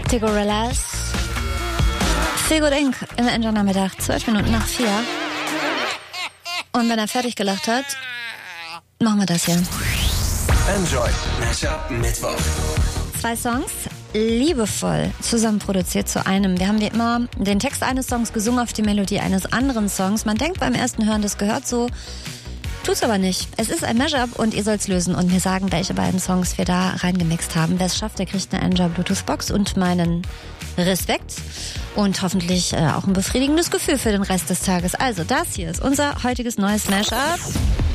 Die Gorillas. Feel Good Inc. im Enjoy-Nachmittag, 4:12. Und wenn er fertig gelacht hat, machen wir das hier. Enjoy Mashup Mittwoch. 2 Songs, liebevoll zusammen produziert zu einem. Wir haben wie immer den Text eines Songs gesungen auf die Melodie eines anderen Songs. Man denkt beim ersten Hören, das gehört so, tut's aber nicht. Es ist ein Mashup und ihr sollt's lösen und mir sagen, welche beiden Songs wir da reingemixt haben. Wer es schafft, der kriegt eine Enjoy Bluetooth Box und meinen Respekt und hoffentlich auch ein befriedigendes Gefühl für den Rest des Tages. Also das hier ist unser heutiges neues Mashup.